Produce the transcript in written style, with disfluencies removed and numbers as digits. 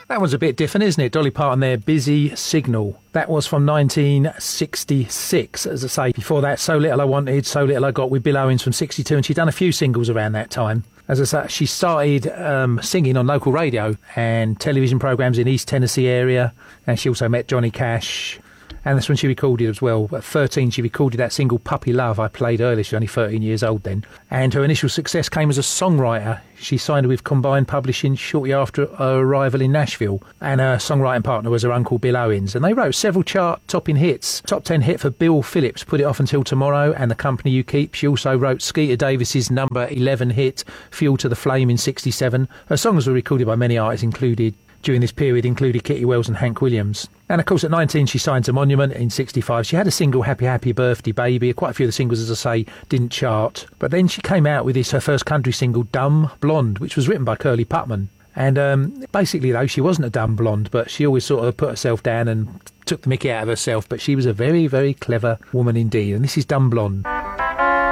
That one's a bit different, isn't it? Dolly Parton there, Busy Signal. That was from 1966, as I say. Before that, So Little I Wanted, So Little I Got with Bill Owens from 62, and she'd done a few singles around that time. As I say, she started singing on local radio and television programmes in East Tennessee area, and she also met Johnny Cash. And that's when she recorded as well. At 13, she recorded that single Puppy Love I played earlier. She was only 13 years old then. And her initial success came as a songwriter. She signed with Combined Publishing shortly after her arrival in Nashville. And her songwriting partner was her uncle Bill Owens. And they wrote several chart-topping hits. Top 10 hit for Bill Phillips, Put It Off Until Tomorrow, and The Company You Keep. She also wrote Skeeter Davis's number 11 hit, Fuel to the Flame, in 67. Her songs were recorded by many artists during this period, included Kitty Wells and Hank Williams. And of course at 19 she signed to Monument in 65. She had a single, Happy Happy Birthday Baby. Quite a few of the singles, as I say, didn't chart. But then she came out with her first country single, Dumb Blonde, which was written by Curly Putman. And basically, though, she wasn't a dumb blonde, but she always sort of put herself down and took the mickey out of herself. But she was a very, very clever woman indeed. And this is Dumb Blonde.